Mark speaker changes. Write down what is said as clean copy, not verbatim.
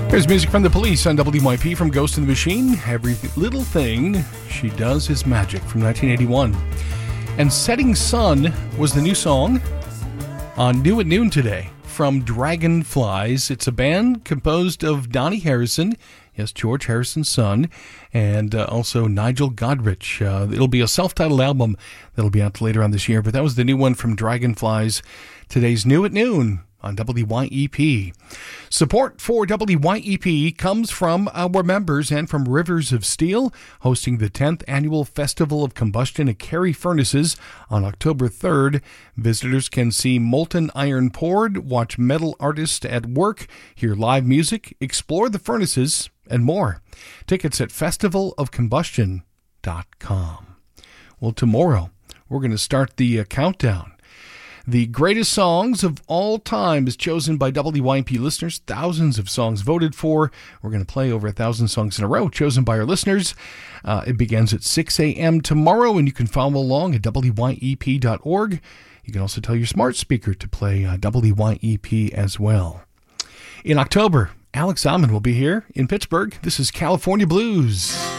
Speaker 1: Here's music from The Police on WYP from Ghost in the Machine. Every little thing she does is magic from 1981. And Setting Sun was the new song on New at Noon today from Dragonflies. It's a band composed of Donnie Harrison, yes, George Harrison's son, and also Nigel Godrich. It'll be a self-titled album that'll be out later on this year, but that was the new one from Dragonflies. Today's New at Noon on WYEP. Support for WYEP comes from our members and from Rivers of Steel, hosting the 10th Annual Festival of Combustion at Carey Furnaces on October 3rd. Visitors can see molten iron poured, watch metal artists at work, hear live music, explore the furnaces, and more. Tickets at festivalofcombustion.com. Well, tomorrow we're going to start the countdown. The greatest songs of all time is chosen by WYP listeners. Thousands of songs voted for. We're going to play over 1,000 songs in a row chosen by our listeners. It begins at 6 a.m. tomorrow, and you can follow along at WYEP.org. You can also tell your smart speaker to play WYEP as well. In October, Alex Almond will be here in Pittsburgh. This is California Blues.